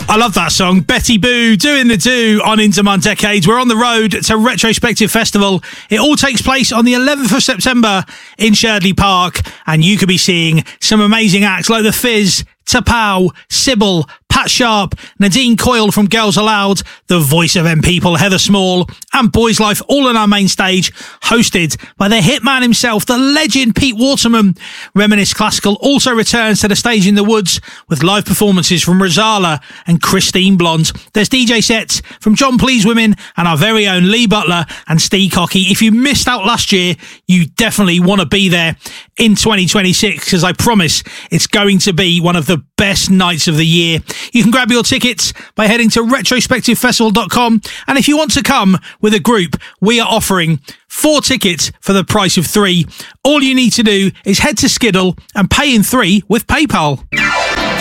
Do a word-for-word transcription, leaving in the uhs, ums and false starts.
I love that song. Betty Boo doing the do on Into My Decades. We're on the road to Retrospective Festival. It all takes place on the eleventh of September in Sherdley Park, and you could be seeing some amazing acts like The Fizz, Tapau, Sybil, Pat Sharp, Nadine Coyle from Girls Aloud, the voice of M People, Heather Small, and Boys Life, all on our main stage, hosted by the hitman himself, the legend Pete Waterman. Reminisce Classical also returns to the stage in the Woods with live performances from Rosala and Christine Blonde. There's D J sets from John Pleasewomen and our very own Lee Butler and Steve Cocky. If you missed out last year, you definitely want to be there in twenty twenty-six, because I promise it's going to be one of the best nights of the year. You can grab your tickets by heading to retrospective festival dot com, and if you want to come with a group, we are offering four tickets for the price of three. All you need to do is head to Skiddle and pay in three with PayPal.